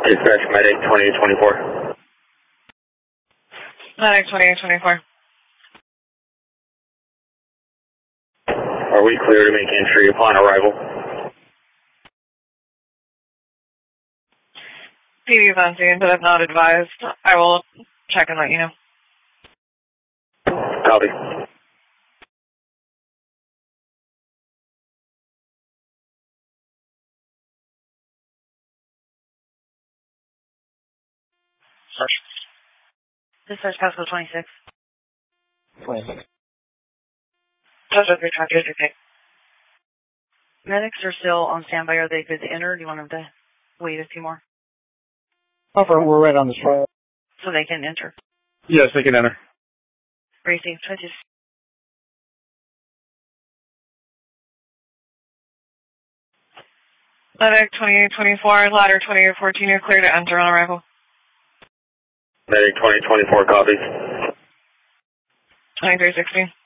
Dispatch Medic 2824. Medic 2824. Are we clear to make entry upon arrival? PD is on scene, but if not advised, I will check and let you know. Copy. Dispatch Pascal 26. 26. Just as we try to educate. Medics are still on standby. Are they good to enter? Do you want them to wait a few more? We're right on the spot. So they can enter. Yes, they can enter. Racing 20. Medic 2824, ladder 2814, you're clear to enter on arrival. Medic 2024, copy. 2316.